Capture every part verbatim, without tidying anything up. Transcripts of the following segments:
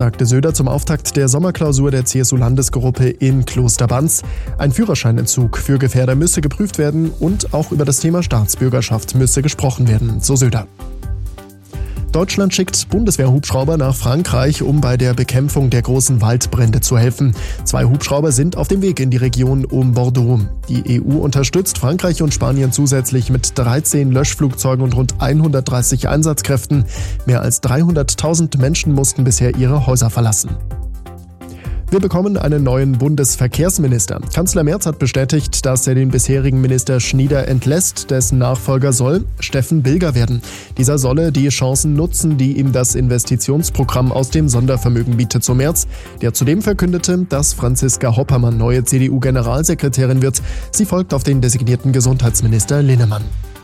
sagte Söder zum Auftakt der Sommerklausur der C S U-Landesgruppe in Klosterbanz. Ein Führerscheinentzug für Gefährder müsse geprüft werden und auch über das Thema Staatsbürgerschaft müsse gesprochen werden, so Söder. Deutschland schickt Bundeswehrhubschrauber nach Frankreich, um bei der Bekämpfung der großen Waldbrände zu helfen. Zwei Hubschrauber sind auf dem Weg in die Region um Bordeaux. Die E U unterstützt Frankreich und Spanien zusätzlich mit dreizehn Löschflugzeugen und rund hundertdreißig Einsatzkräften. Mehr als dreihunderttausend Menschen mussten bisher ihre Häuser verlassen. Wir bekommen einen neuen Bundesverkehrsminister. Kanzler Merz hat bestätigt, dass er den bisherigen Minister Schnieder entlässt. Dessen Nachfolger soll Steffen Bilger werden. Dieser solle die Chancen nutzen, die ihm das Investitionsprogramm aus dem Sondervermögen bietet, so Merz, der zudem verkündete, dass Franziska Hoppermann neue C D U-Generalsekretärin wird. Sie folgt auf den designierten Gesundheitsminister Linnemann.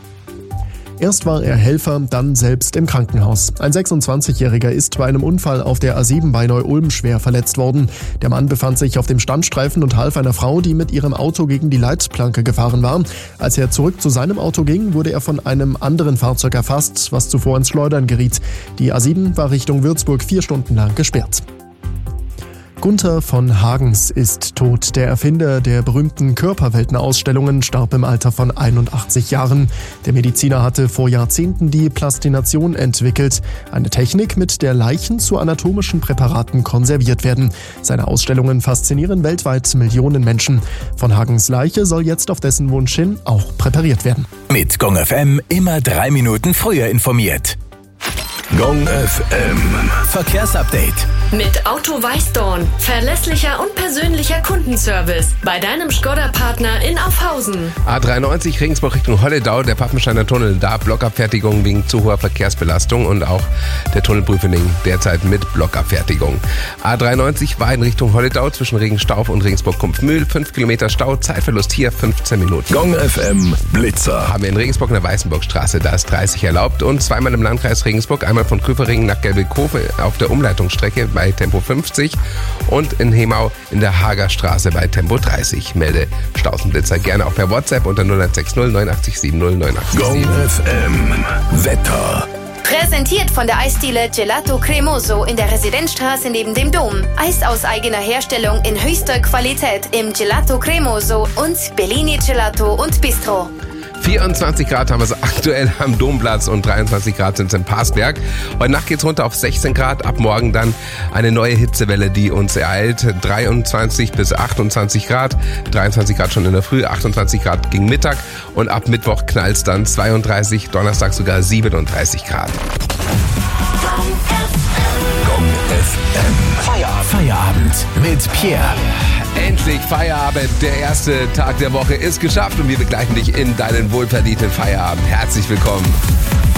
Erst war er Helfer, dann selbst im Krankenhaus. Ein sechsundzwanzigjähriger ist bei einem Unfall auf der A sieben bei Neu-Ulm schwer verletzt worden. Der Mann befand sich auf dem Standstreifen und half einer Frau, die mit ihrem Auto gegen die Leitplanke gefahren war. Als er zurück zu seinem Auto ging, wurde er von einem anderen Fahrzeug erfasst, was zuvor ins Schleudern geriet. Die A sieben war Richtung Würzburg vier Stunden lang gesperrt. Gunther von Hagens ist tot. Der Erfinder der berühmten Körperweltenausstellungen starb im Alter von einundachtzig Jahren. Der Mediziner hatte vor Jahrzehnten die Plastination entwickelt, eine Technik, mit der Leichen zu anatomischen Präparaten konserviert werden. Seine Ausstellungen faszinieren weltweit Millionen Menschen. Von Hagens Leiche soll jetzt auf dessen Wunsch hin auch präpariert werden. Mit Gong F M immer drei Minuten früher informiert. Gong F M Verkehrsupdate. Mit Auto Weißdorn. Verlässlicher und persönlicher Kundenservice. Bei deinem Škoda-Partner in Aufhausen. A dreiundneunzig Regensburg Richtung Holledau. Der Pappensteiner Tunnel da. Blockabfertigung wegen zu hoher Verkehrsbelastung. Und auch der Tunnelprüfling derzeit mit Blockabfertigung. A dreiundneunzig war in Richtung Holledau zwischen Regenstauf und Regensburg-Kumpfmühl. fünf Kilometer Stau. Zeitverlust hier fünfzehn Minuten. Gong F M Blitzer. Haben wir in Regensburg eine Weißenburgstraße. Da ist dreißig erlaubt. Und zweimal im Landkreis Regensburg. Einmal von Küfering nach Gelbe-Kofe auf der Umleitungsstrecke bei Tempo fünfzig und in Hemau in der Hagerstraße bei Tempo dreißig. Melde Stausenblitzer gerne auch per WhatsApp unter null eins sechs null neun acht sieben null neun acht sieben. Gong F M Wetter. Präsentiert von der Eisdiele Gelato Cremoso in der Residenzstraße neben dem Dom. Eis aus eigener Herstellung in höchster Qualität im Gelato Cremoso und Bellini Gelato und Bistro. vierundzwanzig Grad haben wir es aktuell am Domplatz und dreiundzwanzig Grad sind es in Parsberg. Heute Nacht geht es runter auf sechzehn Grad. Ab morgen dann eine neue Hitzewelle, die uns ereilt. dreiundzwanzig bis achtundzwanzig Grad. dreiundzwanzig Grad schon in der Früh, achtundzwanzig Grad gegen Mittag. Und ab Mittwoch knallt es dann zweiunddreißig, Donnerstag sogar siebenunddreißig Grad. Gong F M Feierabend. Feierabend mit Pierre. Endlich Feierabend, der erste Tag der Woche ist geschafft und wir begleiten dich in deinen wohlverdienten Feierabend. Herzlich willkommen.